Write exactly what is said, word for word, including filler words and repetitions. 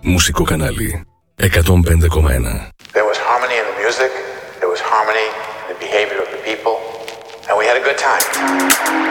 Μουσικό κανάλι εκατόν πέντε κόμμα ένα. There was harmony in the music, there was harmony in the behavior of the people, and we had a good time.